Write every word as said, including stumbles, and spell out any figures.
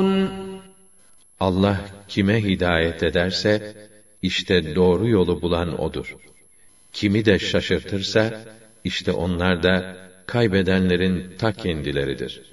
Allah kime hidayet ederse, işte doğru yolu bulan odur. Kimi de şaşırtırsa, işte onlar da kaybedenlerin ta kendileridir.